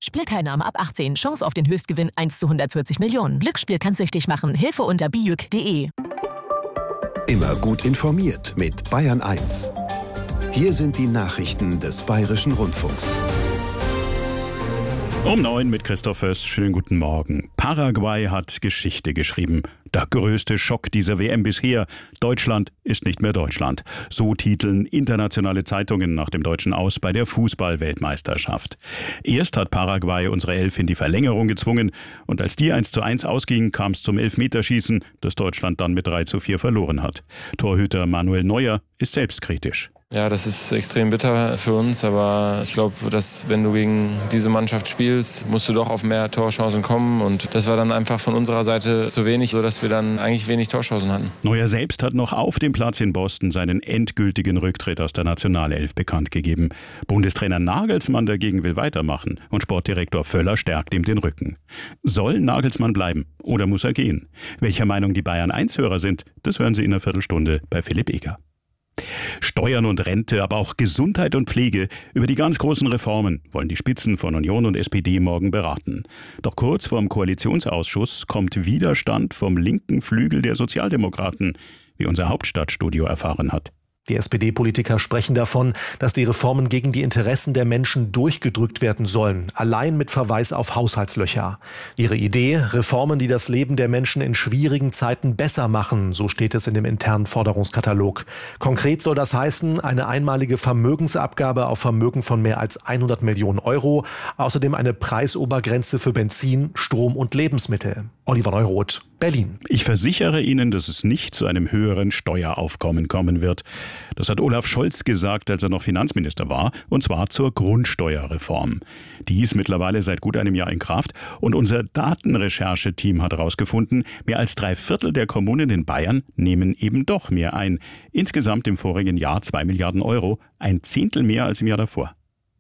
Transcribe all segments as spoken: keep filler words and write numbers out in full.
Spielteilnahme ab achtzehn. Chance auf den Höchstgewinn eins zu hundertvierzig Millionen. Glücksspiel kann süchtig machen. Hilfe unter bijuk punkt de. Immer gut informiert mit Bayern eins. Hier sind die Nachrichten des Bayerischen Rundfunks. Um neun mit Christoph Föß. Schönen guten Morgen. Paraguay hat Geschichte geschrieben. Der größte Schock dieser W M bisher. Deutschland ist nicht mehr Deutschland. So titeln internationale Zeitungen nach dem deutschen Aus bei der Fußball-Weltmeisterschaft. Erst hat Paraguay unsere Elf in die Verlängerung gezwungen. Und als die eins zu eins ausging, kam es zum Elfmeterschießen, das Deutschland dann mit drei zu vier verloren hat. Torhüter Manuel Neuer ist selbstkritisch. Ja, das ist extrem bitter für uns, aber ich glaube, dass wenn du gegen diese Mannschaft spielst, musst du doch auf mehr Torchancen kommen und das war dann einfach von unserer Seite zu wenig, sodass wir dann eigentlich wenig Torchancen hatten. Neuer selbst hat noch auf dem Platz in Boston seinen endgültigen Rücktritt aus der Nationalelf bekannt gegeben. Bundestrainer Nagelsmann dagegen will weitermachen und Sportdirektor Völler stärkt ihm den Rücken. Soll Nagelsmann bleiben oder muss er gehen? Welcher Meinung die Bayern eins Hörer sind, das hören Sie in einer Viertelstunde bei Philipp Eger. Steuern und Rente, aber auch Gesundheit und Pflege. Über die ganz großen Reformen wollen die Spitzen von Union und S P D morgen beraten. Doch kurz vorm Koalitionsausschuss kommt Widerstand vom linken Flügel der Sozialdemokraten, wie unser Hauptstadtstudio erfahren hat. Die S P D-Politiker sprechen davon, dass die Reformen gegen die Interessen der Menschen durchgedrückt werden sollen, allein mit Verweis auf Haushaltslöcher. Ihre Idee, Reformen, die das Leben der Menschen in schwierigen Zeiten besser machen, so steht es in dem internen Forderungskatalog. Konkret soll das heißen, eine einmalige Vermögensabgabe auf Vermögen von mehr als hundert Millionen Euro, außerdem eine Preisobergrenze für Benzin, Strom und Lebensmittel. Oliver Neuroth, Berlin. Ich versichere Ihnen, dass es nicht zu einem höheren Steueraufkommen kommen wird. Das hat Olaf Scholz gesagt, als er noch Finanzminister war, und zwar zur Grundsteuerreform. Die ist mittlerweile seit gut einem Jahr in Kraft und unser Datenrechercheteam hat herausgefunden, mehr als drei Viertel der Kommunen in Bayern nehmen eben doch mehr ein. Insgesamt im vorigen Jahr zwei Milliarden Euro, ein Zehntel mehr als im Jahr davor.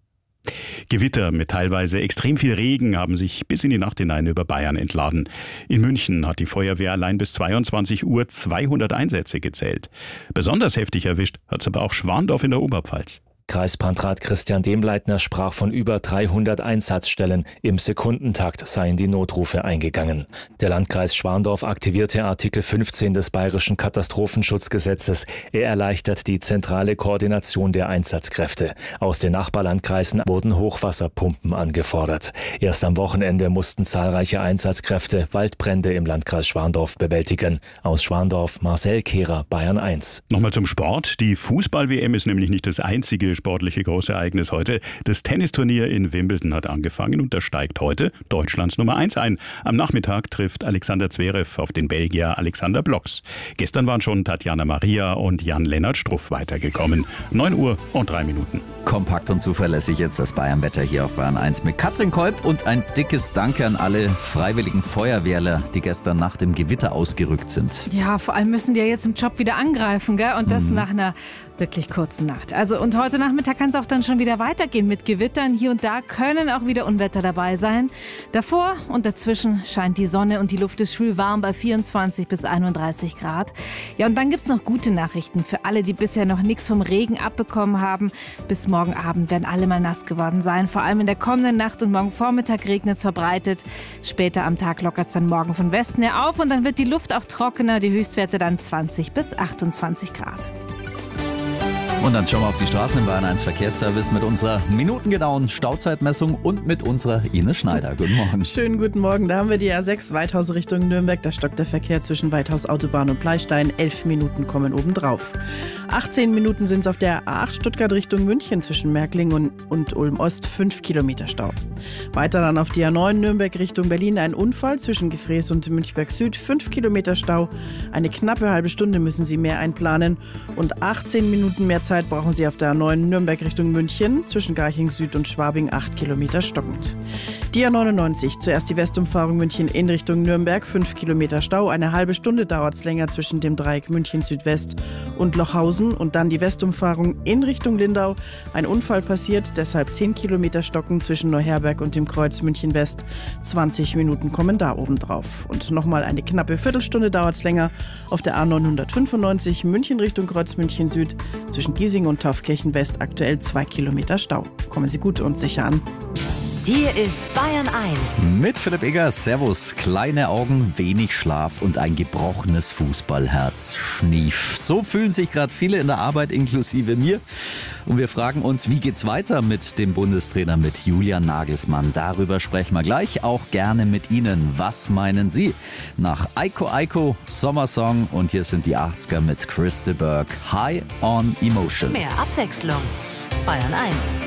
Gewitter mit teilweise extrem viel Regen haben sich bis in die Nacht hinein über Bayern entladen. In München hat die Feuerwehr allein bis zweiundzwanzig Uhr zweihundert Einsätze gezählt. Besonders heftig erwischt hat es aber auch Schwandorf in der Oberpfalz. Kreispantrat Christian Demleitner sprach von über dreihundert Einsatzstellen. Im Sekundentakt seien die Notrufe eingegangen. Der Landkreis Schwandorf aktivierte Artikel fünfzehn des Bayerischen Katastrophenschutzgesetzes. Er erleichtert die zentrale Koordination der Einsatzkräfte. Aus den Nachbarlandkreisen wurden Hochwasserpumpen angefordert. Erst am Wochenende mussten zahlreiche Einsatzkräfte Waldbrände im Landkreis Schwandorf bewältigen. Aus Schwandorf Marcel Kehrer, Bayern eins. Nochmal zum Sport. Die Fußball-W M ist nämlich nicht das einzige sportliche Großereignis heute. Das Tennisturnier in Wimbledon hat angefangen und da steigt heute Deutschlands Nummer eins ein. Am Nachmittag trifft Alexander Zverev auf den Belgier Alexander Blocks. Gestern waren schon Tatjana Maria und Jan-Lennart Struff weitergekommen. neun Uhr und drei Minuten. Kompakt und zuverlässig jetzt das Bayernwetter hier auf Bayern eins mit Katrin Kolb und ein dickes Danke an alle freiwilligen Feuerwehrler, die gestern Nacht im Gewitter ausgerückt sind. Ja, vor allem müssen die ja jetzt im Job wieder angreifen, gell? Und das Mhm. nach einer wirklich kurzen Nacht. Also und heute Nachmittag kann es auch dann schon wieder weitergehen mit Gewittern. Hier und da können auch wieder Unwetter dabei sein. Davor und dazwischen scheint die Sonne und die Luft ist schwül warm bei vierundzwanzig bis einunddreißig Grad. Ja, und dann gibt's noch gute Nachrichten für alle, die bisher noch nichts vom Regen abbekommen haben. Bis morgen Abend werden alle mal nass geworden sein. Vor allem in der kommenden Nacht und morgen Vormittag regnet es verbreitet. Später am Tag lockert es dann morgen von Westen her auf und dann wird die Luft auch trockener. Die Höchstwerte dann zwanzig bis achtundzwanzig Grad. Und dann schauen wir auf die Straßen im Bayern eins Verkehrsservice mit unserer minutengenauen Stauzeitmessung und mit unserer Ines Schneider. Guten Morgen. Schönen guten Morgen. Da haben wir die A sechs Weithaus Richtung Nürnberg. Da stockt der Verkehr zwischen Weithaus Autobahn und Pleistein. Elf Minuten kommen obendrauf. achtzehn Minuten sind es auf der A acht Stuttgart Richtung München zwischen Märkling und, und Ulm-Ost. fünf Kilometer Stau. Weiter dann auf die A neun Nürnberg Richtung Berlin. Ein Unfall zwischen Gefrees und Münchberg Süd. fünf Kilometer Stau. Eine knappe halbe Stunde müssen Sie mehr einplanen. Und achtzehn Minuten mehr Zeit brauchen Sie auf der A neun Nürnberg Richtung München, zwischen Garching Süd und Schwabing acht Kilometer stockend. Die A neunundneunzig, zuerst die Westumfahrung München in Richtung Nürnberg, fünf Kilometer Stau, eine halbe Stunde dauert es länger zwischen dem Dreieck München Südwest und Lochhausen und dann die Westumfahrung in Richtung Lindau. Ein Unfall passiert, deshalb zehn Kilometer stocken zwischen Neuherberg und dem Kreuz München West, zwanzig Minuten kommen da oben drauf. Und nochmal eine knappe Viertelstunde dauert es länger auf der A neunhundertfünfundneunzig München Richtung Kreuz München Süd, zwischen Giesing und Taufkirchen West aktuell zwei Kilometer Stau. Kommen Sie gut und sicher an. Hier ist Bayern eins. Mit Philipp Eggers. Servus. Kleine Augen, wenig Schlaf und ein gebrochenes Fußballherz. Schnief. So fühlen sich gerade viele in der Arbeit, inklusive mir. Und wir fragen uns, wie geht's weiter mit dem Bundestrainer, mit Julian Nagelsmann? Darüber sprechen wir gleich, auch gerne mit Ihnen. Was meinen Sie? Nach Eiko Eiko, Sommersong, und hier sind die achtziger mit Chris de Burgh. High on Emotion. Mehr Abwechslung. Bayern eins.